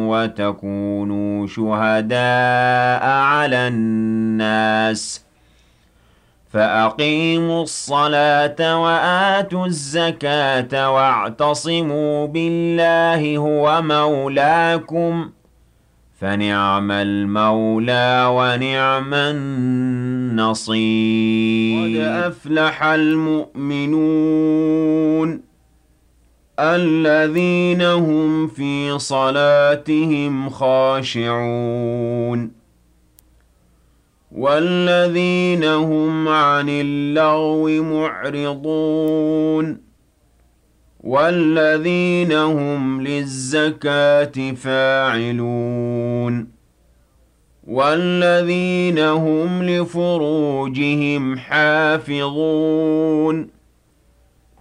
وتكونوا شهداء على الناس فأقيموا الصلاة وآتوا الزكاة واعتصموا بالله هو مولاكم فنعم المولى ونعم النصير. قد أفلح المؤمنون الذين هم في صلاتهم خاشعون والذين هم عن اللغو معرضون والذين هم للزكاة فاعلون والذين هم لفروجهم حافظون